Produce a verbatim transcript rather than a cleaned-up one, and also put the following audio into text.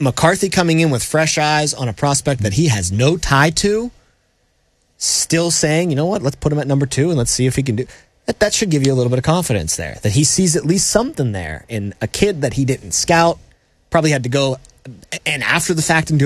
McCarthy coming in with fresh eyes on a prospect that he has no tie to, still saying, you know what, let's put him at number two and let's see if he can do that. That should give you a little bit of confidence there, that he sees at least something there in a kid that he didn't scout, probably had to go and after the fact and do